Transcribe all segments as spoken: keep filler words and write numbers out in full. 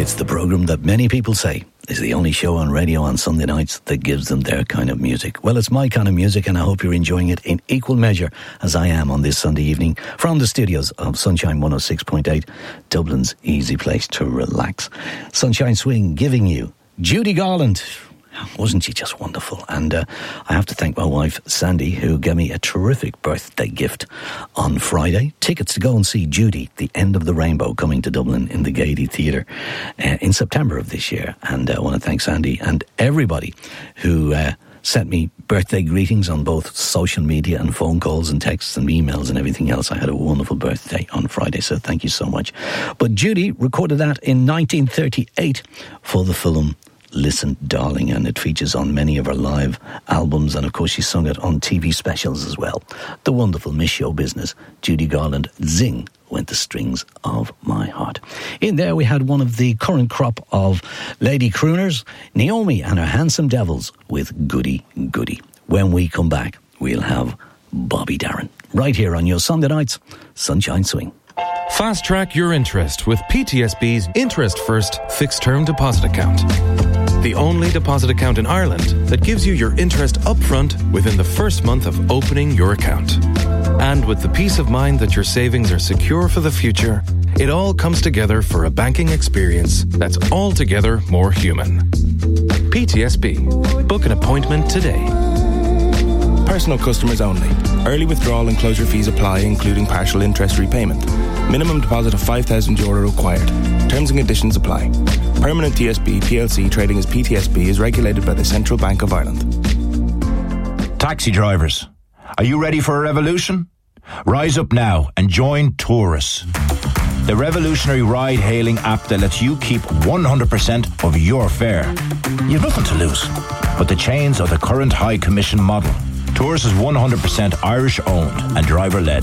It's the programme that many people say is the only show on radio on Sunday nights that gives them their kind of music. Well, it's my kind of music, and I hope you're enjoying it in equal measure as I am on this Sunday evening from the studios of Sunshine one oh six point eight, Dublin's easy place to relax. Sunshine Swing giving you Judy Garland. Wasn't she just wonderful? And uh, I have to thank my wife, Sandy, who gave me a terrific birthday gift on Friday. Tickets to go and see Judy, The End of the Rainbow, coming to Dublin in the Gaiety Theatre uh, in September of this year. And uh, I want to thank Sandy and everybody who uh, sent me birthday greetings on both social media and phone calls and texts and emails and everything else. I had a wonderful birthday on Friday, so thank you so much. But Judy recorded that in nineteen thirty-eight for the film Listen Darling, and it features on many of her live albums, and of course she sung it on T V specials as well. The wonderful Miss Show Business, Judy Garland. Zing went the strings of my heart. In there we had one of the current crop of lady crooners, Naomi and her Handsome Devils with Goody Goody. When we come back, we'll have Bobby Darin right here on your Sunday nights Sunshine Swing. Fast track your interest with P T S B's Interest First Fixed Term Deposit Account. The only deposit account in Ireland that gives you your interest upfront within the first month of opening your account. And with the peace of mind that your savings are secure for the future, it all comes together for a banking experience that's altogether more human. P T S B. Book an appointment today. Personal customers only. Early withdrawal and closure fees apply, including partial interest repayment. Minimum deposit of five thousand euro required. Terms and conditions apply. Permanent T S B P L C trading as P T S B is regulated by the Central Bank of Ireland. Taxi drivers, are you ready for a revolution? Rise up now and join Taurus, the revolutionary ride-hailing app that lets you keep one hundred percent of your fare. You've nothing to lose but the chains of the current high commission model. Taurus is one hundred percent Irish-owned and driver-led.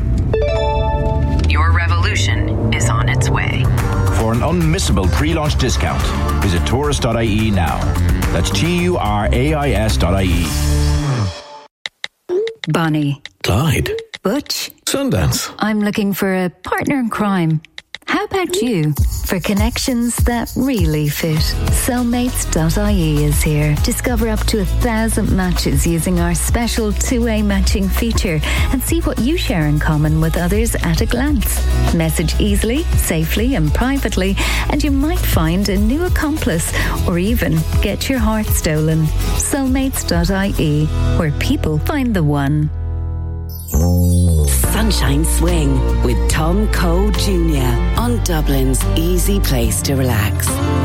Your revolution is on its way. For an unmissable pre-launch discount, visit taurus dot I E now. That's T U R A I S dot I E. Bonnie. Clyde. Butch. Sundance. I'm looking for a partner in crime. How about you? For connections that really fit, soulmates dot I E is here. Discover up to a thousand matches using our special two-way matching feature and see what you share in common with others at a glance. Message easily, safely and privately, and you might find a new accomplice or even get your heart stolen. soulmates dot I E, where people find the one. Sunshine Swing with Tom Cole Junior on Dublin's easy place to relax.